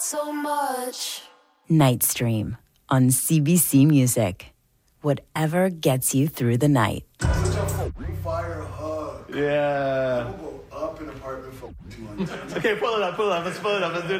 so much. Nightstream on CBC Music. Whatever gets you through the night. Fire hug. Yeah. I'm gonna go up an apartment for 200. Okay, pull it up. Let's pull it up. Let's do it.